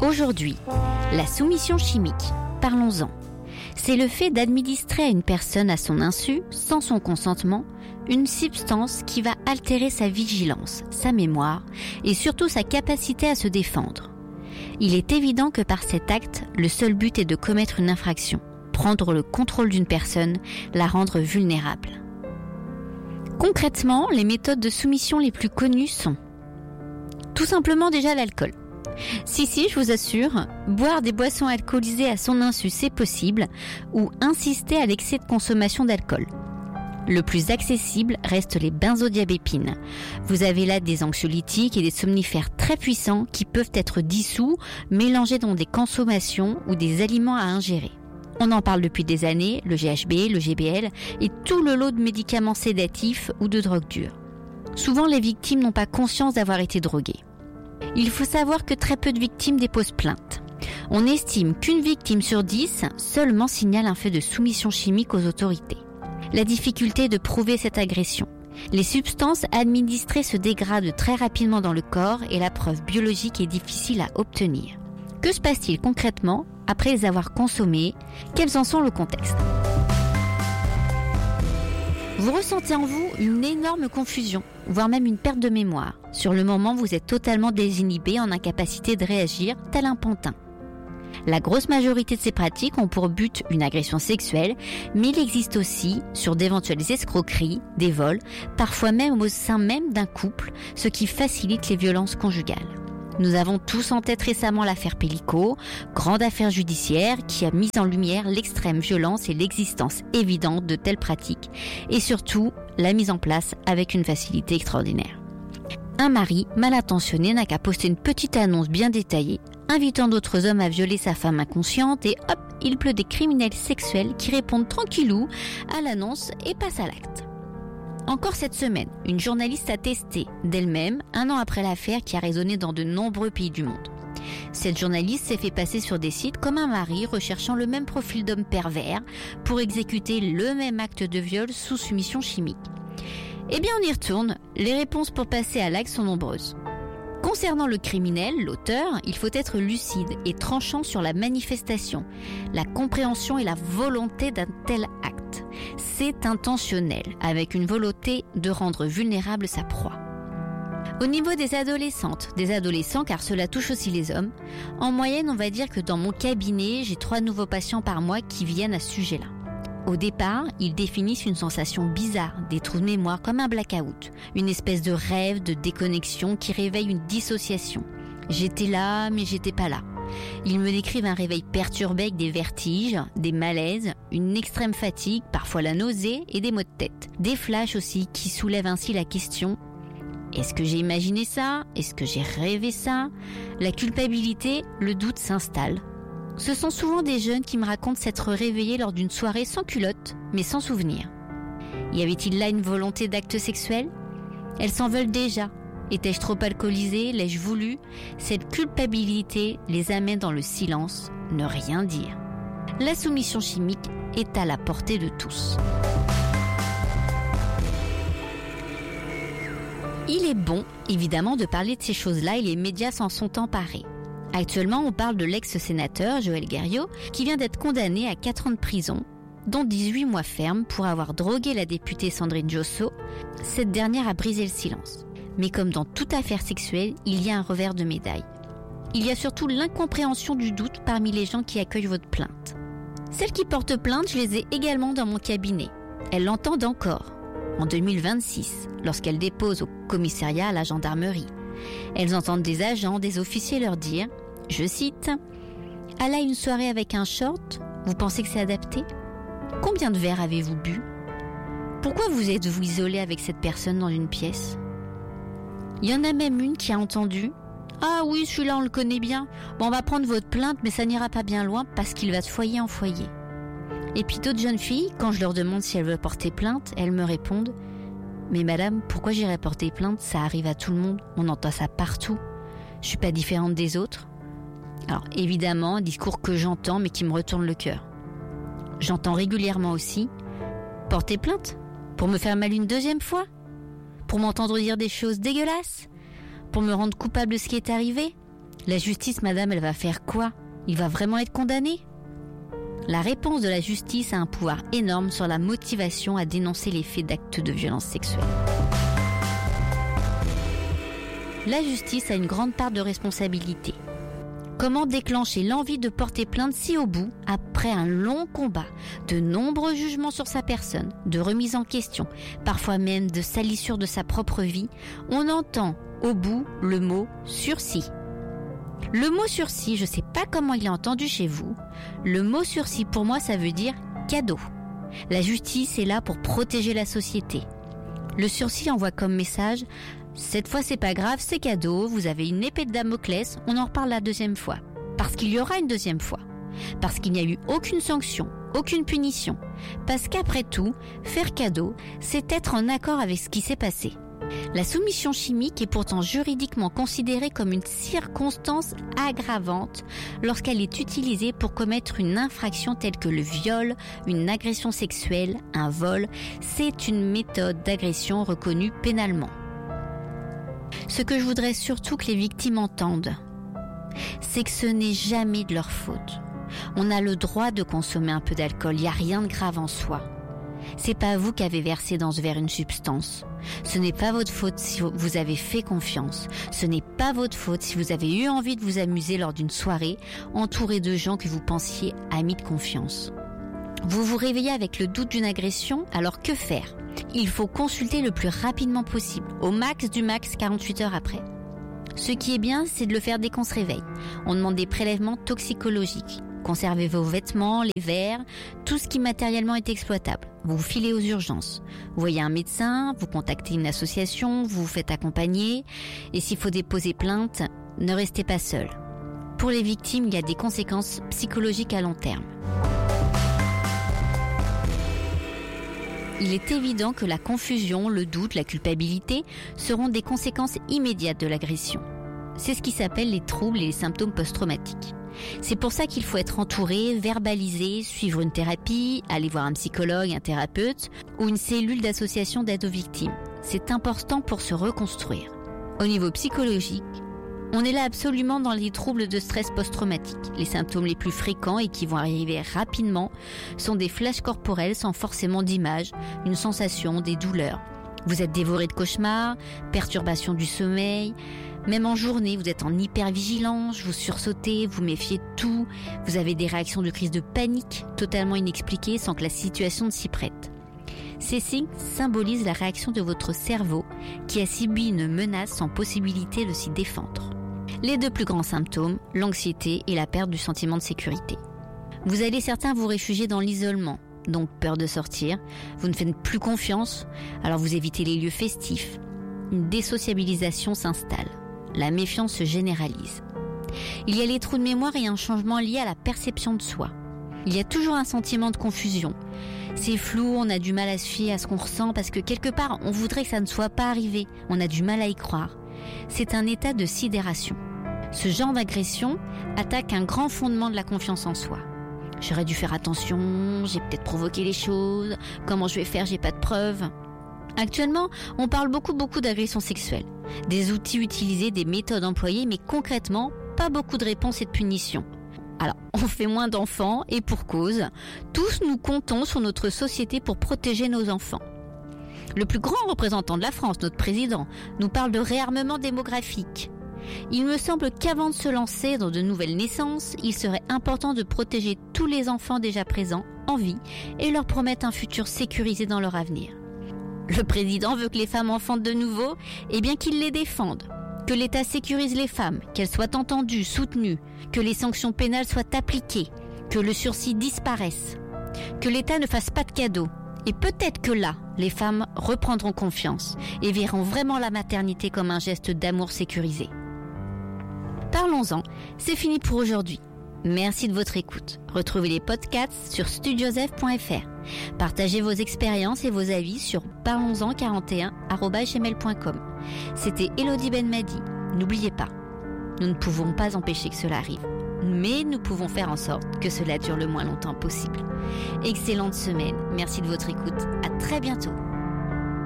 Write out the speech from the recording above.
Aujourd'hui, la soumission chimique, parlons-en. C'est le fait d'administrer à une personne à son insu, sans son consentement, une substance qui va altérer sa vigilance, sa mémoire et surtout sa capacité à se défendre. Il est évident que par cet acte, le seul but est de commettre une infraction, prendre le contrôle d'une personne, la rendre vulnérable. Concrètement, les méthodes de soumission les plus connues sont tout simplement déjà l'alcool. Si, je vous assure, boire des boissons alcoolisées à son insu, c'est possible, ou insister à l'excès de consommation d'alcool. Le plus accessible reste les benzodiazépines. Vous avez là des anxiolytiques et des somnifères très puissants qui peuvent être dissous, mélangés dans des consommations ou des aliments à ingérer. On en parle depuis des années, le GHB, le GBL et tout le lot de médicaments sédatifs ou de drogues dures. Souvent, les victimes n'ont pas conscience d'avoir été droguées. Il faut savoir que très peu de victimes déposent plainte. On estime qu'une victime sur 10 seulement signale un fait de soumission chimique aux autorités. La difficulté est de prouver cette agression. Les substances administrées se dégradent très rapidement dans le corps et la preuve biologique est difficile à obtenir. Que se passe-t-il concrètement après les avoir consommées? Quels en sont le contexte? Vous ressentez en vous une énorme confusion, voire même une perte de mémoire. Sur le moment, vous êtes totalement désinhibé, en incapacité de réagir, tel un pantin. La grosse majorité de ces pratiques ont pour but une agression sexuelle, mais il existe aussi, sur d'éventuelles escroqueries, des vols, parfois même au sein même d'un couple, ce qui facilite les violences conjugales. Nous avons tous en tête récemment l'affaire Pellico, grande affaire judiciaire qui a mis en lumière l'extrême violence et l'existence évidente de telles pratiques, et surtout la mise en place avec une facilité extraordinaire. Un mari mal intentionné n'a qu'à poster une petite annonce bien détaillée, invitant d'autres hommes à violer sa femme inconsciente et hop, il pleut des criminels sexuels qui répondent tranquillou à l'annonce et passent à l'acte. Encore cette semaine, une journaliste a testé d'elle-même, 1 an après l'affaire qui a résonné dans de nombreux pays du monde. Cette journaliste s'est fait passer sur des sites comme un mari recherchant le même profil d'homme pervers pour exécuter le même acte de viol sous soumission chimique. Eh bien on y retourne, les réponses pour passer à l'acte sont nombreuses. Concernant le criminel, l'auteur, il faut être lucide et tranchant sur la manifestation, la compréhension et la volonté d'un tel acte. C'est intentionnel, avec une volonté de rendre vulnérable sa proie. Au niveau des adolescentes, des adolescents, car cela touche aussi les hommes, en moyenne, on va dire que dans mon cabinet, j'ai 3 nouveaux patients par mois qui viennent à ce sujet-là. Au départ, ils définissent une sensation bizarre, des trous de mémoire comme un blackout, une espèce de rêve, de déconnexion qui réveille une dissociation. J'étais là, mais j'étais pas là. Ils me décrivent un réveil perturbé avec des vertiges, des malaises, une extrême fatigue, parfois la nausée et des maux de tête. Des flashs aussi qui soulèvent ainsi la question: est-ce que j'ai imaginé ça? Est-ce que j'ai rêvé ça? La culpabilité, le doute s'installe. Ce sont souvent des jeunes qui me racontent s'être réveillés lors d'une soirée sans culotte, mais sans souvenir. Y avait-il là une volonté d'acte sexuel? Elles s'en veulent déjà. Étais-je trop alcoolisée? L'ai-je voulu? Cette culpabilité les amène dans le silence, ne rien dire. La soumission chimique est à la portée de tous. Il est bon, évidemment, de parler de ces choses-là et les médias s'en sont emparés. Actuellement, on parle de l'ex-sénateur Joël Guerriau qui vient d'être condamné à 4 ans de prison, dont 18 mois fermes pour avoir drogué la députée Sandrine Josso. Cette dernière a brisé le silence. Mais comme dans toute affaire sexuelle, il y a un revers de médaille. Il y a surtout l'incompréhension du doute parmi les gens qui accueillent votre plainte. Celles qui portent plainte, je les ai également dans mon cabinet. Elles l'entendent encore, en 2026, lorsqu'elles déposent au commissariat à la gendarmerie. Elles entendent des agents, des officiers leur dire, je cite, « Aller à une soirée avec un short, vous pensez que c'est adapté? Combien de verres avez-vous bu? Pourquoi vous êtes-vous isolé avec cette personne dans une pièce ?» Il y en a même une qui a entendu, « Ah oui, celui-là on le connaît bien. Bon, on va prendre votre plainte, mais ça n'ira pas bien loin parce qu'il va de foyer en foyer. » Et puis d'autres jeunes filles, quand je leur demande si elles veulent porter plainte, elles me répondent, « Mais madame, pourquoi j'irais porter plainte? Ça arrive à tout le monde, on entend ça partout. Je suis pas différente des autres. » Alors évidemment, un discours que j'entends mais qui me retourne le cœur. J'entends régulièrement aussi, « Porter plainte? Pour me faire mal une 2e fois? Pour m'entendre dire des choses dégueulasses? Pour me rendre coupable de ce qui est arrivé? La justice, madame, elle va faire quoi? Il va vraiment être condamné? La réponse de la justice a un pouvoir énorme sur la motivation à dénoncer les faits d'actes de violence sexuelle. La justice a une grande part de responsabilité. Comment déclencher l'envie de porter plainte si au bout, après un long combat, de nombreux jugements sur sa personne, de remise en question, parfois même de salissure de sa propre vie, on entend au bout le mot sursis. Le mot sursis, je ne sais pas comment il est entendu chez vous. Le mot sursis pour moi ça veut dire cadeau. La justice est là pour protéger la société. Le sursis envoie comme message: cette fois c'est pas grave, c'est cadeau, vous avez une épée de Damoclès, on en reparle la deuxième fois. Parce qu'il y aura une deuxième fois. Parce qu'il n'y a eu aucune sanction, aucune punition. Parce qu'après tout, faire cadeau, c'est être en accord avec ce qui s'est passé. La soumission chimique est pourtant juridiquement considérée comme une circonstance aggravante lorsqu'elle est utilisée pour commettre une infraction telle que le viol, une agression sexuelle, un vol. C'est une méthode d'agression reconnue pénalement. Ce que je voudrais surtout que les victimes entendent, c'est que ce n'est jamais de leur faute. On a le droit de consommer un peu d'alcool, il n'y a rien de grave en soi. C'est pas vous qui avez versé dans ce verre une substance. Ce n'est pas votre faute si vous avez fait confiance. Ce n'est pas votre faute si vous avez eu envie de vous amuser lors d'une soirée, entouré de gens que vous pensiez amis de confiance. Vous vous réveillez avec le doute d'une agression, alors que faire? Il faut consulter le plus rapidement possible, au max du max 48 heures après. Ce qui est bien, c'est de le faire dès qu'on se réveille. On demande des prélèvements toxicologiques. Conservez vos vêtements, les verres, tout ce qui matériellement est exploitable. Vous vous filez aux urgences. Vous voyez un médecin, vous contactez une association, vous vous faites accompagner. Et s'il faut déposer plainte, ne restez pas seul. Pour les victimes, il y a des conséquences psychologiques à long terme. Il est évident que la confusion, le doute, la culpabilité seront des conséquences immédiates de l'agression. C'est ce qui s'appelle les troubles et les symptômes post-traumatiques. C'est pour ça qu'il faut être entouré, verbaliser, suivre une thérapie, aller voir un psychologue, un thérapeute ou une cellule d'association d'aide aux victimes. C'est important pour se reconstruire. Au niveau psychologique, on est là absolument dans les troubles de stress post-traumatique. Les symptômes les plus fréquents et qui vont arriver rapidement sont des flashs corporels sans forcément d'image, une sensation, des douleurs. Vous êtes dévoré de cauchemars, perturbation du sommeil. Même en journée, vous êtes en hypervigilance, vous sursautez, vous méfiez de tout. Vous avez des réactions de crise de panique totalement inexpliquées sans que la situation ne s'y prête. Ces signes symbolisent la réaction de votre cerveau qui a subi une menace sans possibilité de s'y défendre. Les deux plus grands symptômes, l'anxiété et la perte du sentiment de sécurité. Vous allez certains vous réfugier dans l'isolement, donc peur de sortir. Vous ne faites plus confiance, alors vous évitez les lieux festifs. Une désociabilisation s'installe. La méfiance se généralise. Il y a les trous de mémoire et un changement lié à la perception de soi. Il y a toujours un sentiment de confusion. C'est flou, on a du mal à se fier à ce qu'on ressent parce que quelque part, on voudrait que ça ne soit pas arrivé. On a du mal à y croire. C'est un état de sidération. Ce genre d'agression attaque un grand fondement de la confiance en soi. J'aurais dû faire attention, j'ai peut-être provoqué les choses, comment je vais faire, j'ai pas de preuves. Actuellement, on parle beaucoup d'agressions sexuelles. Des outils utilisés, des méthodes employées, mais concrètement, pas beaucoup de réponses et de punitions. Alors, on fait moins d'enfants et pour cause, tous nous comptons sur notre société pour protéger nos enfants. Le plus grand représentant de la France, notre président, nous parle de réarmement démographique. Il me semble qu'avant de se lancer dans de nouvelles naissances, il serait important de protéger tous les enfants déjà présents en vie et leur promettre un futur sécurisé dans leur avenir. Le président veut que les femmes enfantent de nouveau, et bien qu'il les défende. Que l'État sécurise les femmes, qu'elles soient entendues, soutenues, que les sanctions pénales soient appliquées, que le sursis disparaisse, que l'État ne fasse pas de cadeaux. Et peut-être que là, les femmes reprendront confiance et verront vraiment la maternité comme un geste d'amour sécurisé. Parlons-en, c'est fini pour aujourd'hui. Merci de votre écoute. Retrouvez les podcasts sur studiosef.fr. Partagez vos expériences et vos avis sur parlonsen41@gmail.com. C'était Elodie Benmadi. N'oubliez pas, nous ne pouvons pas empêcher que cela arrive, mais nous pouvons faire en sorte que cela dure le moins longtemps possible. Excellente semaine, merci de votre écoute, à très bientôt.